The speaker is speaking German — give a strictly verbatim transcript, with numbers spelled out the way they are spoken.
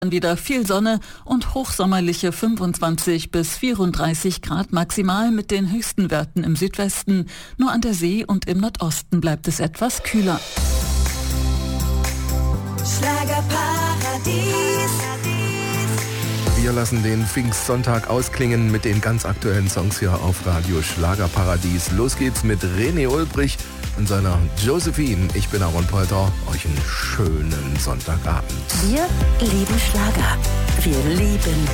Wieder viel Sonne und hochsommerliche fünfundzwanzig bis vierunddreißig Grad maximal mit den höchsten Werten im Südwesten. Nur an der See und im Nordosten bleibt es etwas kühler. Schlagerparadies. Wir lassen den Pfingstsonntag ausklingen mit den ganz aktuellen Songs hier auf Radio Schlagerparadies. Los geht's mit René Ulbrich und seiner Josephine. Ich bin Aaron Polter. Euch einen schönen Sonntagabend. Wir lieben Schlager. Wir lieben